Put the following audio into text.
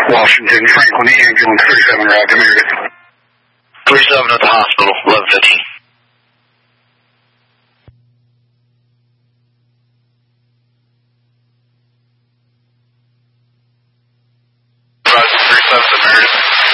Washington, Franklin ambulance 37, Roger, Meredith. 37 at the hospital, 11:15.